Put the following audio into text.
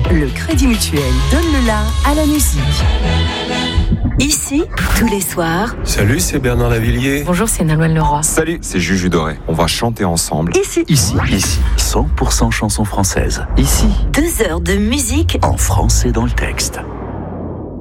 Le Crédit Mutuel donne le la à la musique. Ici, tous les soirs. Salut, c'est Bernard Lavillier. Bonjour, c'est Nolwenn Leroy. Salut, c'est Juju Doré. On va chanter ensemble. Ici. 100% chansons françaises. Ici, 2 heures de musique en français dans le texte.